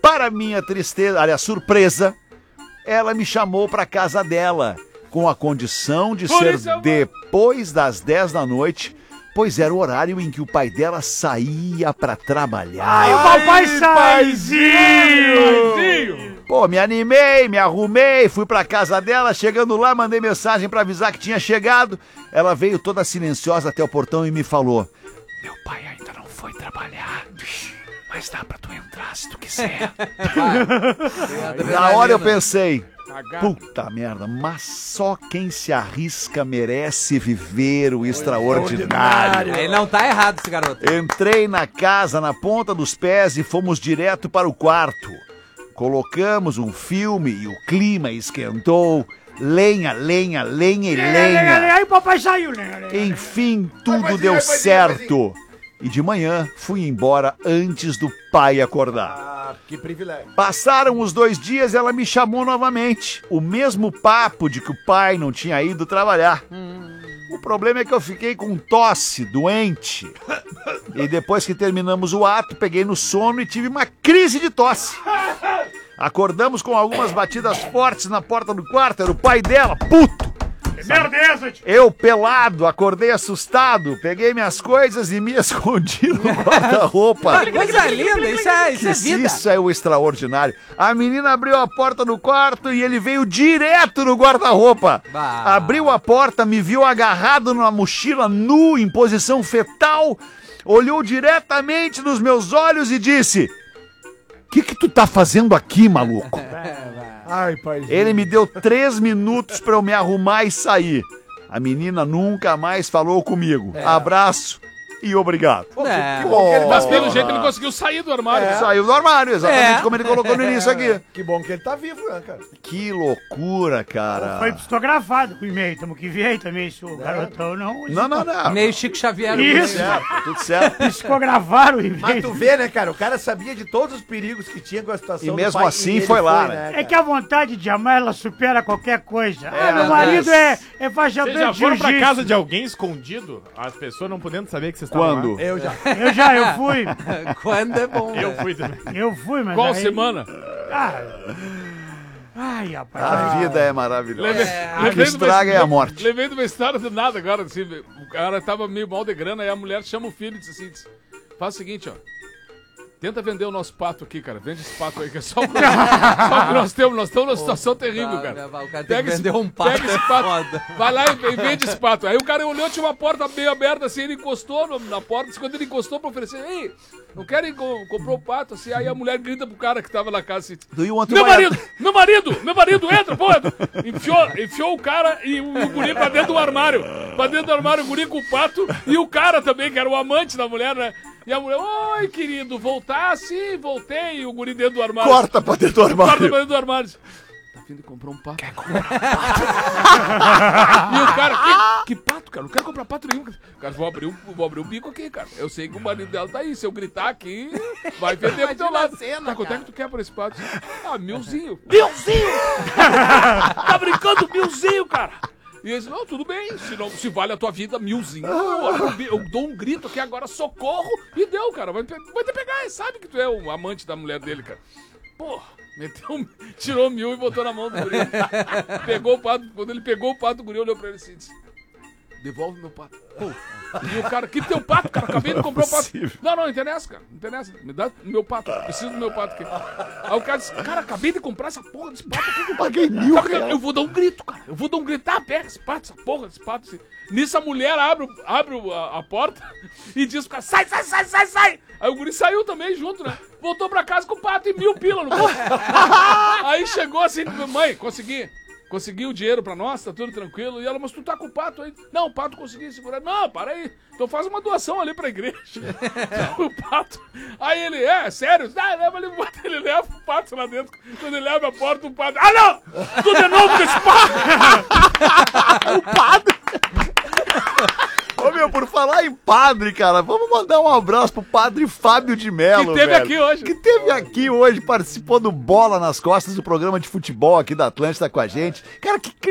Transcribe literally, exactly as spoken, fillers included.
para minha tristeza, aliás, surpresa, ela me chamou pra casa dela, com a condição de Por ser isso eu vou. depois das dez da noite, pois era o horário em que o pai dela saía pra trabalhar. Ai, o papai Saizinho! Pô, me animei, me arrumei, fui pra casa dela, chegando lá, mandei mensagem pra avisar que tinha chegado. Ela veio toda silenciosa até o portão e me falou: meu pai ainda não foi trabalhar, mas dá pra tu entrar se tu quiser. Na hora eu pensei, puta merda, mas só quem se arrisca merece viver o extraordinário. Ele não tá errado, esse garoto. Entrei na casa na ponta dos pés e fomos direto para o quarto. Colocamos um filme e o clima esquentou. Lenha, lenha, lenha e lenha. Aí o papai saiu, né? Enfim, tudo deu certo. E de manhã fui embora antes do pai acordar. Ah, que privilégio. Passaram os dois dias e ela me chamou novamente. O mesmo papo de que o pai não tinha ido trabalhar. O problema é que eu fiquei com tosse, doente. E depois que terminamos o ato, peguei no sono e tive uma crise de tosse. Acordamos com algumas batidas fortes na porta do quarto. Era o pai dela, puto. Merda é essa, tio? Eu, pelado, acordei assustado, peguei minhas coisas e me escondi no guarda-roupa. Que coisa linda, isso é, isso é vida. Isso é o extraordinário. A menina abriu a porta do quarto e ele veio direto no guarda-roupa. Bah. Abriu a porta, me viu agarrado numa mochila, nu, em posição fetal, olhou diretamente nos meus olhos e disse: o que que tu tá fazendo aqui, maluco? Ai, paizinho. Ele me deu três minutos pra eu me arrumar e sair. A menina nunca mais falou comigo. Abraço e obrigado. É. Que bom que ele tá Mas pelo vivo. jeito ele conseguiu sair do armário. É. Saiu do armário, exatamente É. como ele colocou no início aqui. Que bom que ele tá vivo, né, cara? Que loucura, cara. Foi psicografado o e-mail, tamo que ver aí também, se o garotão não... Não, não, não. Meio Chico Xavier. Isso. Certo, tudo certo. Psicografaram o Mas e-mail. tu vê, né, cara? O cara sabia de todos os perigos que tinha com a situação E do mesmo pai, assim ele foi lá, né? É cara? que a vontade de amar, ela supera qualquer coisa. ah, meu verdade. marido é, é faixa Vocês preta já de foram pra jiu-jitsu. casa de alguém escondido? As pessoas não podendo saber que vocês estavam Quando? lá? Eu já. Eu já, eu fui. Quando é bom. Eu né? fui também. Eu fui, mas Qual aí... semana? Ah, ai, rapaz. A vida é maravilhosa. Levei- O que levei do estraga meu- é a morte. Levei de uma história do nada agora, assim, o cara tava meio mal de grana, aí a mulher chama o filho e diz assim, diz, faz o seguinte, ó, tenta vender o nosso pato aqui, cara, vende esse pato aí, que é só o que nós, só o que nós temos, nós estamos numa situação terrível, cara. O cara tem Pega que esse, vender um pato. pega esse é pato, foda. vai lá e, e vende esse pato. Aí o cara olhou, tinha uma porta meio aberta assim, ele encostou no- na porta, disse, quando ele encostou pra oferecer, ei, não querem, co comprou o pato, assim, aí a mulher grita pro cara que tava na casa assim, Do you want to meu buy a- marido, meu marido, meu marido, entra, pô, entra. Enfiou, enfiou o cara e o, o guri pra dentro do armário, pra dentro do armário, o guri com o pato e o cara também, que era o amante da mulher, né? E a mulher, oi, querido, voltar? Sim, voltei. E o guri dentro do armário. Corta pra dentro do Corta pra armário. dentro do armário. Tá afim de comprar um pato? Quer comprar um pato? E o cara, que, que pato, cara? Não quero comprar pato nenhum. Cara, vou abrir, um, vou abrir um bico aqui, cara. Eu sei que o marido dela tá aí. Se eu gritar aqui, vai vender pro teu lado. Tá, quanto é que tu quer por esse pato? Ah, milzinho. Milzinho! Tá brincando, milzinho, cara? E eles, não, tudo bem, se, não, se vale a tua vida, milzinho. Eu, eu, eu dou um grito aqui agora, socorro, e deu, cara. Vai, pe- vai te pegar, e sabe que tu é o amante da mulher dele, cara. Porra, meteu, um- tirou mil e botou na mão do guri. Pegou o pato, quando ele pegou o pato, o guri olhou pra ele assim e disse, devolve meu pato. Pô. E o cara, que teu pato, cara? Acabei de comprar o pato. Não, não, não interessa, cara. Não interessa. Me dá meu pato. Preciso do meu pato aqui. Aí o cara disse, cara, acabei de comprar essa porra desse pato aqui. Paguei mil Sabe que eu, reais. eu vou dar um grito, cara. Eu vou dar um grito. Ah, pega esse pato, essa porra desse pato. Assim. Nisso a mulher abre, o- abre o- a, a porta e diz pro cara, sai, sai, sai, sai, sai. Aí o guri saiu também junto, né? Voltou pra casa com o pato e mil pila no bolso. Aí chegou assim, mãe, consegui. Consegui o dinheiro pra nós, tá tudo tranquilo. E ela, mas tu tá com o pato aí? Não, o pato consegui segurar. Não, para aí. Então faz uma doação ali pra igreja. O pato. Aí ele, é, sério? Ah, leva, ele, bota, ele leva o pato lá dentro. Quando ele abre a porta, o pato. Ah, não! Tu de novo com esse pato! O padre. Ô, meu, por falar em padre, cara, vamos mandar um abraço pro padre Fábio de Mello, Que teve velho. aqui hoje. Que teve aqui hoje, participou do Bola nas Costas do programa de futebol aqui da Atlântida com a gente. Cara, que